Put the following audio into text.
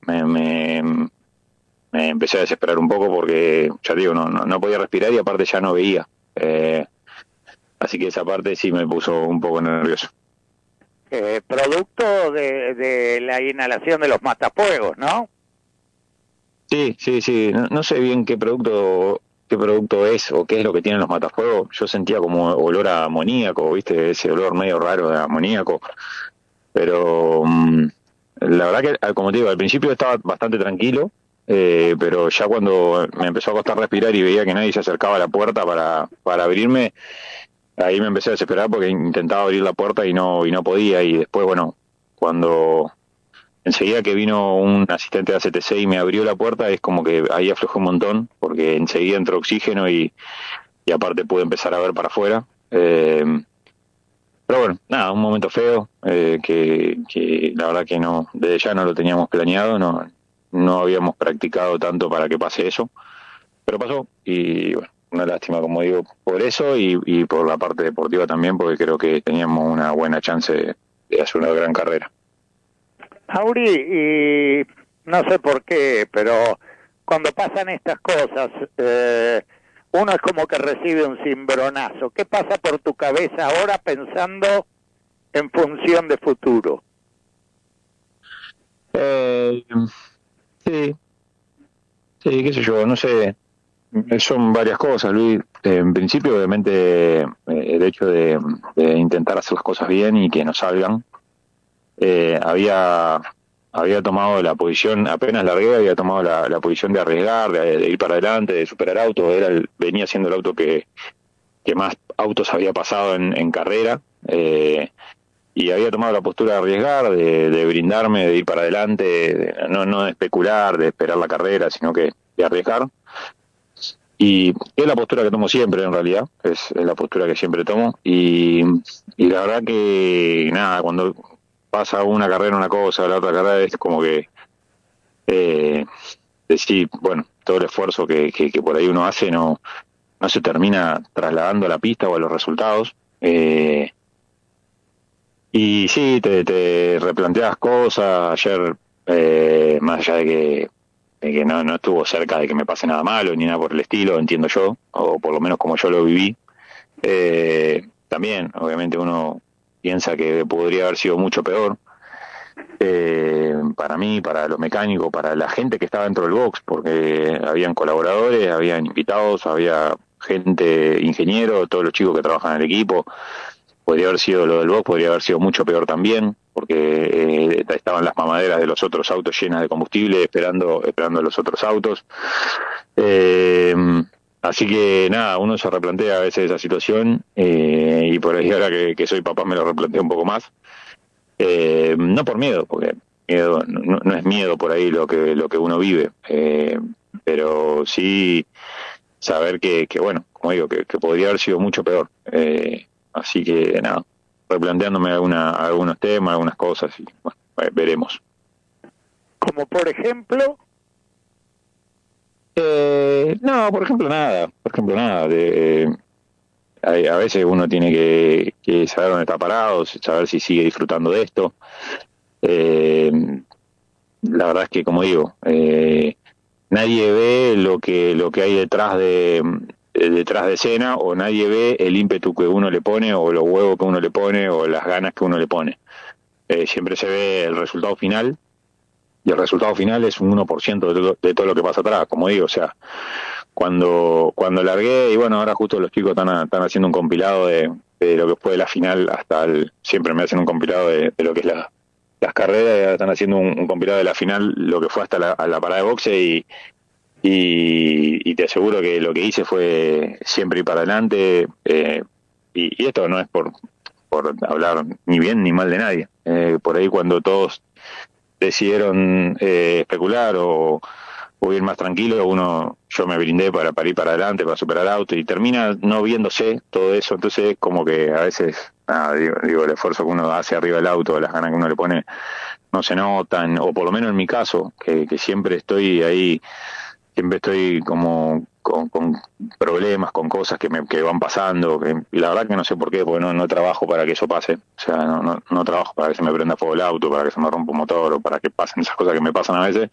me, me, me empecé a desesperar un poco porque, ya te digo, no podía respirar y aparte ya no veía. Así que esa parte sí me puso un poco nervioso. Producto de la inhalación de los matafuegos, ¿no? Sí, sí, sí. No sé bien qué producto es o qué es lo que tienen los matafuegos. Yo sentía como olor a amoníaco, ¿viste? Ese olor medio raro de amoníaco. Pero la verdad que, como te digo, al principio estaba bastante tranquilo, pero ya cuando me empezó a costar respirar y veía que nadie se acercaba a la puerta para abrirme, ahí me empecé a desesperar porque intentaba abrir la puerta y no podía. Y después, bueno, cuando enseguida que vino un asistente de ACTC y me abrió la puerta, es como que ahí aflojé un montón, porque enseguida entró oxígeno y aparte pude empezar a ver para afuera. Pero bueno, nada, un momento feo, que la verdad que no, desde ya no lo teníamos planeado, no habíamos practicado tanto para que pase eso, pero pasó y bueno, una lástima como digo por eso y por la parte deportiva también, porque creo que teníamos una buena chance de hacer una gran carrera. Auri, y no sé por qué, pero cuando pasan estas cosas, uno es como que recibe un cimbronazo. ¿Qué pasa por tu cabeza ahora pensando en función de futuro? Eh, sí, sí, qué sé yo, no sé, son varias cosas, Luis. En principio, obviamente, el hecho de intentar hacer las cosas bien y que no salgan, eh, había, había tomado la posición, apenas largué, había tomado la posición de arriesgar, de ir para adelante, de superar autos, venía siendo el auto que más autos había pasado en carrera, y había tomado la postura de arriesgar, de brindarme, de ir para adelante, no de especular, de esperar la carrera, sino que de arriesgar. Y es la postura que tomo siempre, en realidad, es la postura que siempre tomo. Y la verdad que, nada, cuando pasa una carrera una cosa, la otra carrera es como que eh, decir, bueno, todo el esfuerzo que por ahí uno hace no se termina trasladando a la pista o a los resultados. Y sí, te replanteas cosas. Ayer, más allá de que no estuvo cerca de que me pase nada malo ni nada por el estilo, entiendo yo, o por lo menos como yo lo viví, también, obviamente, uno piensa que podría haber sido mucho peor. Para mí, para los mecánicos, para la gente que estaba dentro del box, porque habían colaboradores, habían invitados, había gente, ingeniero, todos los chicos que trabajan en el equipo. Podría haber sido lo del box, podría haber sido mucho peor también, porque estaban las mamaderas de los otros autos llenas de combustible esperando a los otros autos. Eh, Así que nada, uno se replantea a veces esa situación, y por ahí ahora que soy papá me lo replanteo un poco más. No por miedo, porque miedo no es miedo por ahí lo que uno vive, pero sí saber bueno, como digo, que podría haber sido mucho peor. Así que nada, replanteándome algunos temas, algunas cosas y bueno, veremos. Como por ejemplo, No, por ejemplo nada, a veces uno tiene que saber dónde está parado, saber si sigue disfrutando de esto. Eh, la verdad es que, como digo, nadie ve lo que hay detrás de escena, o nadie ve el ímpetu que uno le pone o los huevos que uno le pone o las ganas que uno le pone. Siempre se ve el resultado final y el resultado final es un 1% de todo lo que pasa atrás, como digo, o sea, cuando largué y bueno, ahora justo los chicos están haciendo un compilado de lo que fue de la final siempre me hacen un compilado de lo que es las carreras, y ahora están haciendo un compilado de la final, lo que fue hasta a la parada de boxe y te aseguro que lo que hice fue siempre ir para adelante, y esto no es por hablar ni bien ni mal de nadie. Por ahí cuando todos decidieron especular o ir más tranquilo, yo me brindé para ir para adelante, para superar auto y termina no viéndose todo eso, entonces como que a veces, nada, digo, el esfuerzo que uno hace arriba del auto, las ganas que uno le pone, no se notan, o por lo menos en mi caso, que siempre estoy ahí, siempre estoy como con problemas, con cosas que van pasando, y la verdad que no sé por qué, porque no trabajo para que eso pase, o sea, no trabajo para que se me prenda fuego el auto, para que se me rompa un motor, o para que pasen esas cosas que me pasan a veces,